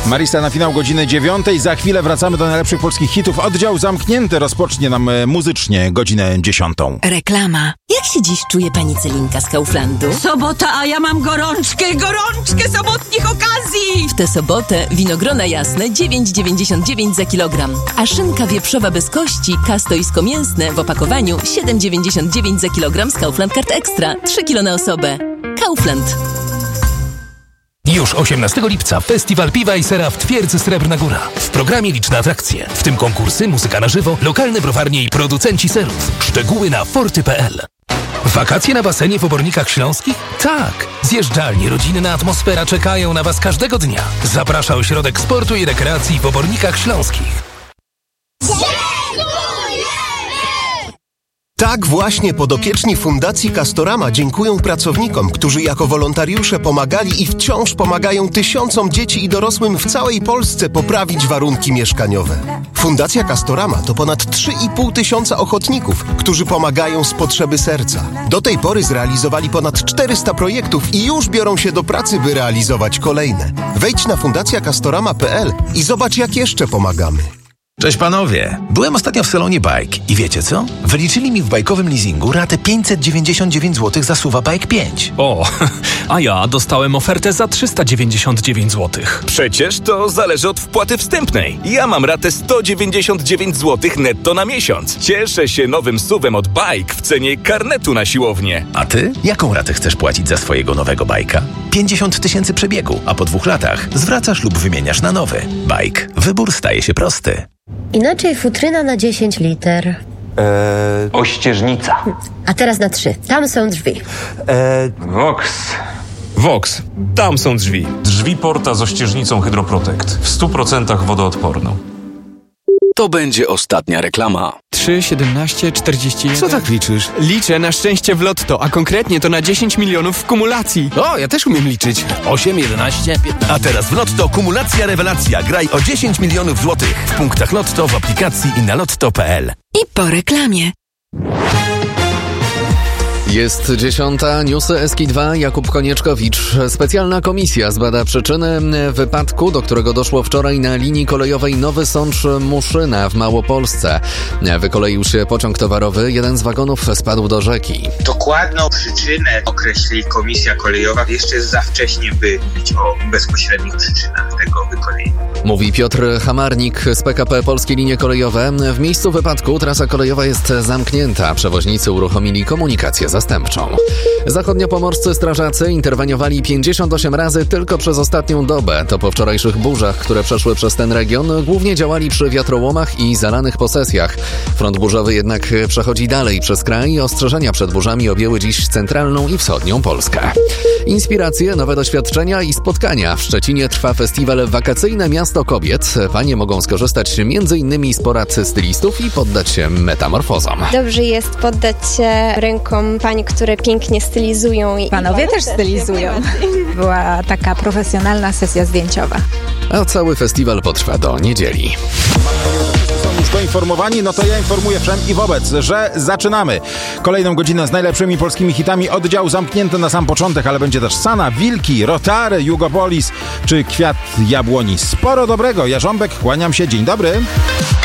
Marista na finał godziny 9. Za chwilę wracamy do najlepszych polskich hitów. Oddział zamknięty rozpocznie nam muzycznie godzinę 10. Reklama. Jak się dziś czuje pani Celinka z Kauflandu? Sobota, a ja mam gorączkę sobotnich okazji! W tę sobotę winogrona jasne 9,99 za kilogram, a szynka wieprzowa bez kości kastoisko-mięsne w opakowaniu 7,99 za kilogram z Kaufland Card Extra. 3 kilo na osobę. Kaufland. Już 18 lipca Festiwal Piwa i Sera w Twierdzy Srebrna Góra. W programie liczne atrakcje, w tym konkursy, muzyka na żywo, lokalne browarnie i producenci serów. Szczegóły na forty.pl. Wakacje na basenie w Obornikach Śląskich? Tak! Zjeżdżalnie, rodzinna atmosfera czekają na Was każdego dnia. Zaprasza Ośrodek Sportu i Rekreacji w Obornikach Śląskich. Tak właśnie podopieczni Fundacji Castorama dziękują pracownikom, którzy jako wolontariusze pomagali i wciąż pomagają tysiącom dzieci i dorosłym w całej Polsce poprawić warunki mieszkaniowe. Fundacja Castorama to ponad 3,5 tysiąca ochotników, którzy pomagają z potrzeby serca. Do tej pory zrealizowali ponad 400 projektów i już biorą się do pracy, by realizować kolejne. Wejdź na fundacjacastorama.pl i zobacz, jak jeszcze pomagamy. Cześć panowie, byłem ostatnio w salonie Bike i wiecie co? Wyliczyli mi w bajkowym leasingu ratę 599 zł za Suwa Bike 5. O, a ja dostałem ofertę za 399 zł. Przecież to zależy od wpłaty wstępnej. Ja mam ratę 199 zł netto na miesiąc. Cieszę się nowym SUV-em od Bike w cenie karnetu na siłownię. A ty? Jaką ratę chcesz płacić za swojego nowego bajka? 50 000 przebiegu, a po 2 latach zwracasz lub wymieniasz na nowy. Bike. Wybór staje się prosty. Inaczej futryna na 10 liter. Ościeżnica. A teraz na 3. Tam są drzwi. Vox, tam są drzwi. Drzwi porta z ościeżnicą Hydroprotect. W 100% wodoodporną. To będzie ostatnia reklama. 3, 17, 41... Co tak liczysz? Liczę na szczęście w lotto, a konkretnie to na 10 milionów w kumulacji. O, ja też umiem liczyć. 8, 11, 15... A teraz w Lotto kumulacja rewelacja. Graj o 10 milionów złotych. W punktach Lotto, w aplikacji i na lotto.pl. I po reklamie. Jest 10. Newsy SK2. Jakub Konieczkowicz. Specjalna komisja zbada przyczyny wypadku, do którego doszło wczoraj na linii kolejowej Nowy Sącz-Muszyna w Małopolsce. Wykoleił się pociąg towarowy. Jeden z wagonów spadł do rzeki. Dokładną przyczynę określi komisja kolejowa. Jeszcze jest za wcześnie, by mówić o bezpośrednich przyczynach tego wykolejenia. Mówi Piotr Hamarnik z PKP Polskie Linie Kolejowe. W miejscu wypadku trasa kolejowa jest zamknięta. Przewoźnicy uruchomili komunikację zastępczą. Zachodniopomorscy strażacy interweniowali 58 razy tylko przez ostatnią dobę. To po wczorajszych burzach, które przeszły przez ten region, głównie działali przy wiatrołomach i zalanych posesjach. Front burzowy jednak przechodzi dalej przez kraj. Ostrzeżenia przed burzami objęły dziś centralną i wschodnią Polskę. Inspiracje, nowe doświadczenia i spotkania. W Szczecinie trwa festiwal Wakacyjne Miasto Kobiet. Panie mogą skorzystać m.in. z porad stylistów i poddać się metamorfozom. Dobrze jest poddać się rękom pań, które pięknie stylizują. Panowie też stylizują. Była taka profesjonalna sesja zdjęciowa. A cały festiwal potrwa do niedzieli. Są już poinformowani, no to ja informuję wszem i wobec, że zaczynamy kolejną godzinę z najlepszymi polskimi hitami. Oddział zamknięty na sam początek, ale będzie też Sana, Wilki, Rotary, Jugopolis czy Kwiat Jabłoni. Sporo dobrego. Jarząbek, kłaniam się. Dzień dobry.